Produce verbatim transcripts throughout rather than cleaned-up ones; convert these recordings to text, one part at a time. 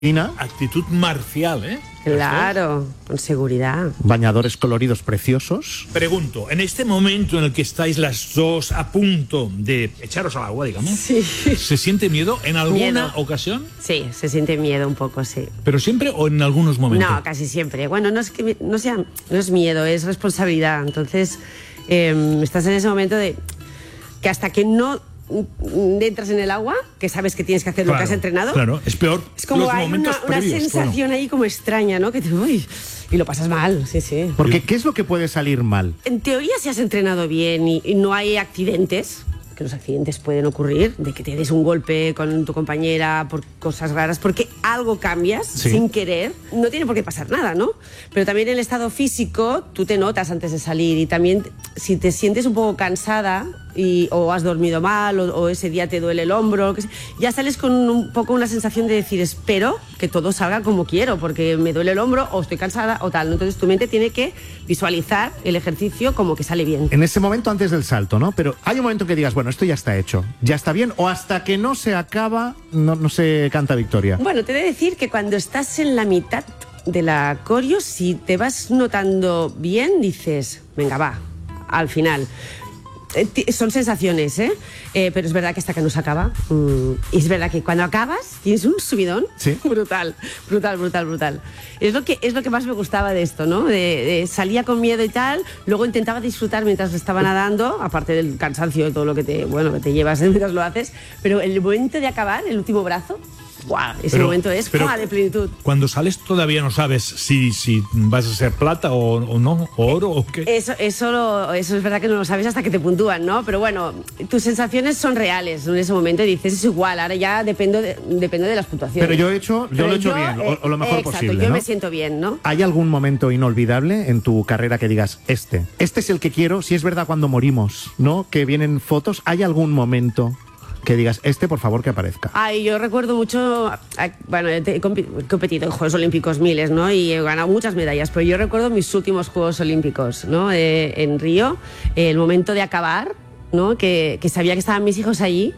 Actitud marcial, ¿eh? Claro, con seguridad. Bañadores coloridos preciosos. Pregunto, en este momento en el que estáis las dos a punto de echaros al agua, digamos, sí. ¿se siente miedo en alguna miedo. ocasión? Sí, se siente miedo un poco, sí. ¿Pero siempre o en algunos momentos? No, casi siempre. Bueno, no es que no sea, no es miedo, es responsabilidad. Entonces, eh, estás en ese momento de que hasta que no entras en el agua, que sabes que tienes que hacer claro, lo que has entrenado. Claro, es peor. Es como los hay momentos una, una previos, sensación bueno. ahí como extraña, ¿no? Que te, uy, y lo pasas mal, sí, sí. Porque ¿qué es lo que puede salir mal? En teoría, si has entrenado bien y, y no hay accidentes, que los accidentes pueden ocurrir, de que te des un golpe con tu compañera por cosas raras, porque algo cambias sí. sin querer, no tiene por qué pasar nada, ¿no? Pero también el estado físico, tú te notas antes de salir y también si te sientes un poco cansada y, o has dormido mal o, o ese día te duele el hombro, lo que sea, ya sales con un poco una sensación de decir espero que todo salga como quiero porque me duele el hombro o estoy cansada o tal. Entonces tu mente tiene que visualizar el ejercicio como que sale bien. En ese momento antes del salto, ¿no? Pero hay un momento que digas, bueno, esto ya está hecho, ya está bien, o hasta que no se acaba no, no se canta victoria. Bueno, te he de decir que cuando estás en la mitad de la coreo, si te vas notando bien, dices, venga, va, al final. Eh, son sensaciones, ¿eh? ¿eh? Pero es verdad que hasta que no se acaba, mmm, y es verdad que cuando acabas tienes un subidón ¿sí? brutal, brutal, brutal, brutal. Es lo que, es lo que más me gustaba de esto, ¿no? De, de salía con miedo y tal, luego intentaba disfrutar mientras estaba nadando, aparte del cansancio y todo lo que te, bueno, que te llevas mientras lo haces, pero el momento de acabar, el último brazo, ¡guau! Ese pero, momento es ¡guau! De plenitud. Cuando sales todavía no sabes si, si vas a ser plata o, o no, o oro o qué. Eso, eso, lo, eso es verdad que no lo sabes hasta que te puntúan, ¿no? Pero bueno, tus sensaciones son reales en ese momento y dices, es igual, ahora ya dependo de, dependo de las puntuaciones. Pero yo he hecho, yo Pero lo he hecho yo, bien, eh, o, o lo mejor exacto, posible, yo ¿no? me siento bien, ¿no? ¿Hay algún momento inolvidable en tu carrera que digas, este, este es el que quiero? Si es verdad cuando morimos, ¿no? Que vienen fotos, ¿hay algún momento que digas, este por favor que aparezca? Ay, yo recuerdo mucho, bueno, he competido en Juegos Olímpicos miles, ¿no? Y he ganado muchas medallas, pero yo recuerdo mis últimos Juegos Olímpicos, ¿no? Eh, en Río, el momento de acabar, ¿no? Que, que sabía que estaban mis hijos allí.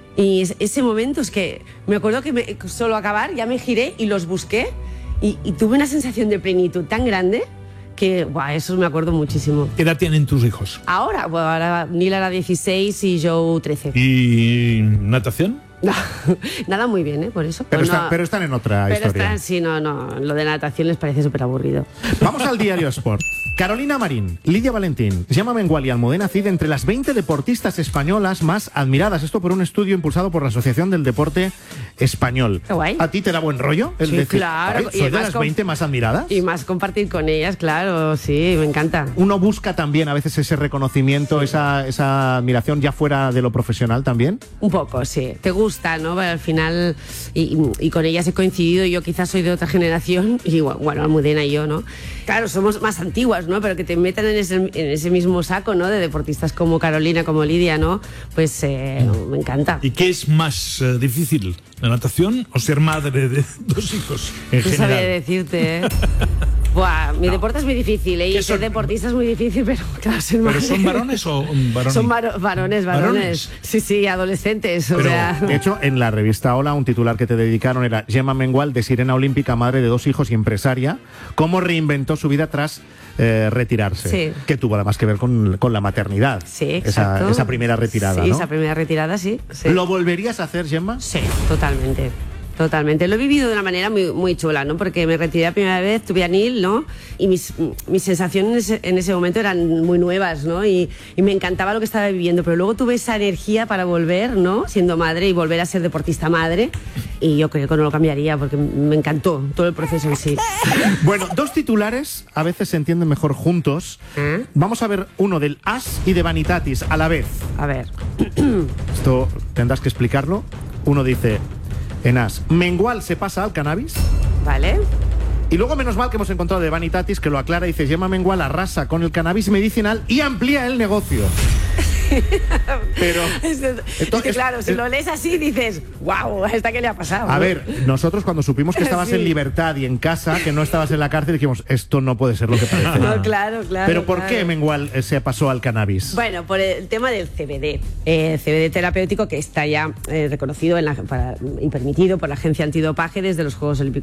Y ese momento es que me acuerdo que me, solo acabar, ya me giré y los busqué y, y tuve una sensación de plenitud tan grande que, guau, eso me acuerdo muchísimo. ¿Qué edad tienen tus hijos? Ahora, bueno, ahora Neil era dieciséis y Joe trece. ¿Y natación? No, nada muy bien, ¿eh? Por eso. Pero, pues está, no, pero están en otra pero historia. Están, sí, no, no. Lo de natación les parece súper aburrido. Vamos al Diario Sport. Carolina Marín, Lidia Valentín, Gemma Mengual y Almudena Cid entre las veinte deportistas españolas más admiradas. Esto por un estudio impulsado por la Asociación del Deporte Español. Qué guay. ¿A ti te da buen rollo el Sí, decir, claro. soy de las veinte más admiradas? Y más compartir con ellas, claro, sí, me encanta. Uno busca también a veces ese reconocimiento, sí. esa, esa admiración ya fuera de lo profesional también. Un poco, sí. Te gusta, ¿no? Pero al final, y, y con ellas he coincidido, yo quizás soy de otra generación, y bueno, Almudena y yo, ¿no? Claro, somos más antiguas, ¿no? Pero que te metan en ese, en ese mismo saco, ¿no? De deportistas como Carolina, como Lidia, ¿no? Pues eh, me encanta. ¿Y qué es más uh, difícil? ¿La natación o ser madre de dos hijos en no general? sabía decirte, ¿eh? Buah, mi no. deporte es muy difícil, ¿eh? Y ser deportista es muy difícil, pero claro, ser madre. ¿Pero son varones o varones? Son var varones, varones, varones. Sí, sí, adolescentes. O pero, sea... De hecho, en la revista Hola, un titular que te dedicaron era Gemma Mengual, de sirena olímpica, madre de dos hijos y empresaria, cómo reinventó su vida tras eh, retirarse. Sí. Que tuvo además que ver con, con la maternidad. Sí, exacto. Esa, esa primera retirada, Sí, ¿no? esa primera retirada, sí, sí. ¿Lo volverías a hacer, Gemma? Sí, totalmente. Totalmente. Lo he vivido de una manera muy, muy chula, ¿no? Porque me retiré la primera vez, tuve a Neil, ¿no? Y mis, mis sensaciones en ese momento eran muy nuevas, ¿no? Y, y me encantaba lo que estaba viviendo. Pero luego tuve esa energía para volver, ¿no? Siendo madre y volver a ser deportista madre. Y yo creo que no lo cambiaría porque me encantó todo el proceso en sí. Bueno, dos titulares a veces se entienden mejor juntos. ¿Eh? Vamos a ver uno del As y de Vanitatis a la vez. A ver. Esto tendrás que explicarlo. Uno dice... En As, Mengual se pasa al cannabis. Vale. Y luego, menos mal que hemos encontrado de Vanitatis, que lo aclara, dice, Gemma Mengual arrasa con el cannabis medicinal y amplía el negocio. Pero es, es esto, que es, claro, si es, lo lees así dices, wow, ¿esta qué le ha pasado? A ver, nosotros cuando supimos que estabas Sí. en libertad y en casa, que no estabas en la cárcel, dijimos, esto no puede ser lo que parece. No, claro, claro. Pero ¿por claro. qué Mengual eh, se pasó al cannabis? Bueno, por el tema del C B D. El C B D terapéutico que está ya eh, reconocido en la, para, y permitido por la Agencia Antidopaje desde los Juegos Olímpicos